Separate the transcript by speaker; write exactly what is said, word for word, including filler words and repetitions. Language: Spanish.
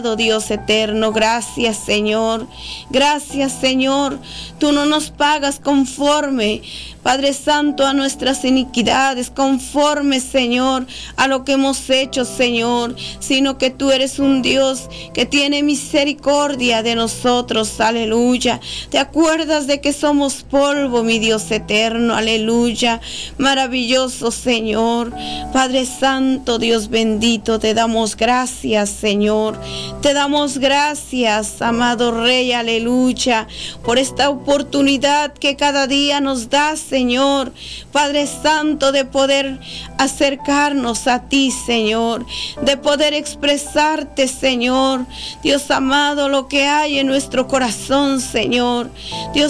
Speaker 1: Dios eterno, gracias Señor, gracias Señor, tú no nos pagas conforme, Padre Santo, a nuestras iniquidades, conforme Señor, a lo que hemos hecho Señor, sino que tú eres un Dios que tiene misericordia de nosotros, aleluya. Te acuerdas de que somos polvo, mi Dios eterno, aleluya, maravilloso Señor, Padre Santo, Dios bendito, te damos gracias Señor. Te damos gracias, amado Rey, aleluya, por esta oportunidad que cada día nos das, Señor, Padre Santo, de poder acercarnos a ti, Señor, de poder expresarte, Señor, Dios amado, lo que hay en nuestro corazón, Señor. Dios